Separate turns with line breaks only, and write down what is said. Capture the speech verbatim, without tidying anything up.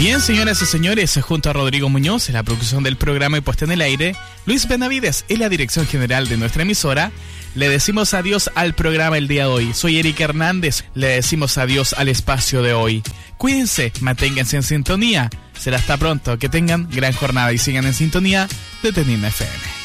Bien, señoras y señores, junto a Rodrigo Muñoz en la producción del programa y puesta en el aire, Luis Benavides en la dirección general de nuestra emisora, le decimos adiós al programa el día de hoy. Soy Eric Hernández, le decimos adiós al espacio de hoy. Cuídense, manténganse en sintonía. Será hasta pronto, que tengan gran jornada y sigan en sintonía de T N F M.